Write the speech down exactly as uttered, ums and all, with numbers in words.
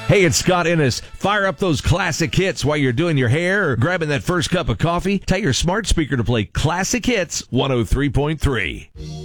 Hey, it's Scott Ennis. Fire up those classic hits while you're doing your hair or grabbing that first cup of coffee. Tell your smart speaker to play Classic Hits one oh three point three.